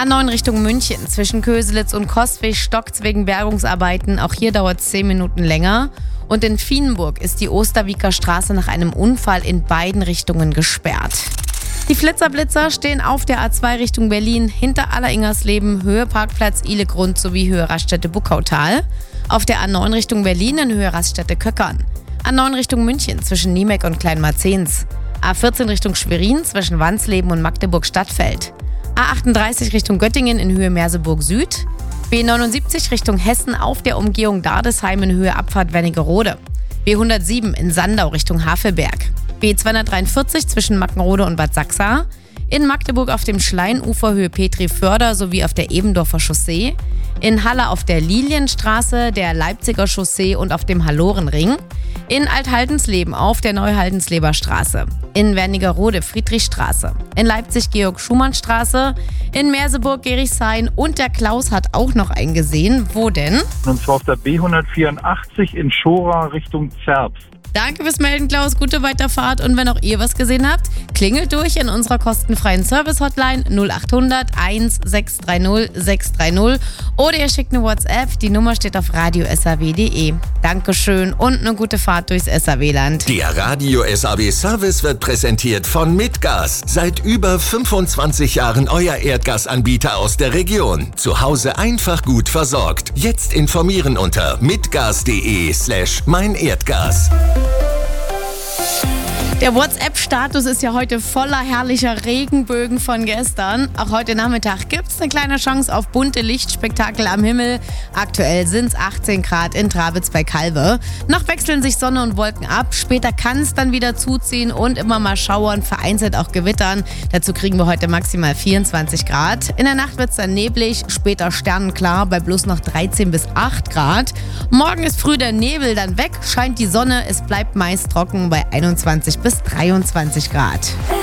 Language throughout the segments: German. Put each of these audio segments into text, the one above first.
A9 Richtung München. Zwischen Köselitz und Coswig stockt's wegen Bergungsarbeiten. Auch hier dauert es 10 Minuten länger. Und in Vienburg ist die Osterwieker Straße nach einem Unfall in beiden Richtungen gesperrt. Die Flitzerblitzer stehen auf der A2 Richtung Berlin hinter Alleringersleben, Höhe Parkplatz Ihlegrund sowie Höhe Raststätte Buckautal. Auf der A9 Richtung Berlin in Höhe Raststätte Köckern. A9 Richtung München zwischen Niemek und Kleinmarzens. A14 Richtung Schwerin zwischen Wansleben und Magdeburg-Stadtfeld. A38 Richtung Göttingen in Höhe Merseburg Süd. B79 Richtung Hessen auf der Umgehung Dardesheim in Höhe Abfahrt Wernigerode. B107 in Sandau Richtung Havelberg. B243 zwischen Mackenrode und Bad Sachsa. In Magdeburg auf dem Schleinufer Höhe Petri-Förder sowie auf der Ebendorfer Chaussee. In Halle auf der Lilienstraße, der Leipziger Chaussee und auf dem Hallorenring. In Althaldensleben auf der Neuhaldensleber Straße. In Wernigerode Friedrichstraße. In Leipzig Georg-Schumann-Straße. In Merseburg Gerichshain und der Klaus hat auch noch einen gesehen. Wo denn? Und zwar auf der B184 in Schora Richtung Zerbst. Danke fürs Melden, Klaus. Gute Weiterfahrt. Und wenn auch ihr was gesehen habt, klingelt durch in unserer kostenfreien Service-Hotline 0800 1630 630 oder ihr schickt eine WhatsApp. Die Nummer steht auf radio.saw.de. Dankeschön und eine gute Fahrt durchs SAW-Land. Der Radio SAW Service wird präsentiert von Mitgas. Seit über 25 Jahren euer Erdgasanbieter aus der Region. Zu Hause einfach gut versorgt. Jetzt informieren unter mitgas.de/meinerdgas. Der WhatsApp-Status ist ja heute voller herrlicher Regenbögen von gestern. Auch heute Nachmittag gibt es eine kleine Chance auf bunte Lichtspektakel am Himmel. Aktuell sind es 18 Grad in Trabitz bei Calve. Noch wechseln sich Sonne und Wolken ab. Später kann es dann wieder zuziehen und immer mal schauern, vereinzelt auch gewittern. Dazu kriegen wir heute maximal 24 Grad. In der Nacht wird es dann neblig, später sternenklar bei bloß noch 13 bis 8 Grad. Morgen ist früh der Nebel dann weg, scheint die Sonne. Es bleibt meist trocken bei 21 bis 23 Grad.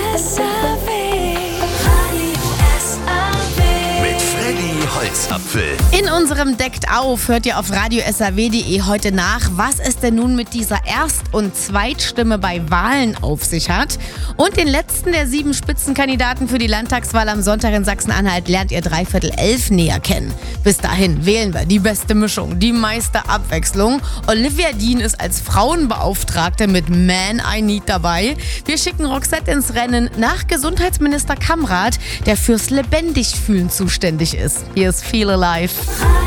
Mit Freddy Holzapfel. In unserem Deckt auf hört ihr auf radio.saw.de heute nach, was es denn nun mit dieser Erst- und Zweitstimme bei Wahlen auf sich hat. Und den letzten der 7 Spitzenkandidaten für die Landtagswahl am Sonntag in Sachsen-Anhalt lernt ihr 11:45 näher kennen. Bis dahin wählen wir die beste Mischung, die meiste Abwechslung. Olivia Dean ist als Frauenbeauftragte mit Man I Need dabei. Wir schicken Roxette ins Rennen nach Gesundheitsminister Kamrat, der fürs Lebendigfühlen zuständig ist. Hier ist Feel Alive.